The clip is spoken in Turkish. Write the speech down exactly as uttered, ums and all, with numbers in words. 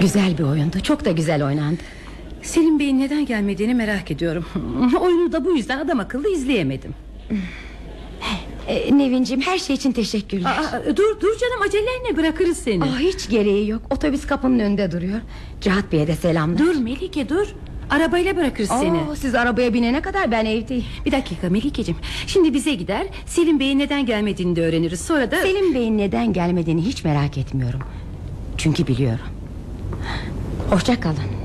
Güzel bir oyundu, çok da güzel oynandı. Selim Bey'in neden gelmediğini merak ediyorum. Oyunu da bu yüzden adam akıllı izleyemedim. ee, Nevin'ciğim, her şey için teşekkürler. Aa, Dur dur canım, acelen ne, bırakırız seni. Aa, hiç gereği yok, otobüs kapının önünde duruyor. Cihat Bey'e de selamlar. Dur Melike, dur. Arabayla bırakırız Aa, seni. Siz arabaya binene kadar ben evdeyim. Bir dakika Melikeciğim, şimdi bize gider, Selim Bey'in neden gelmediğini de öğreniriz. Sonra da... Selim Bey'in neden gelmediğini hiç merak etmiyorum. Çünkü biliyorum. Hoşça kalın.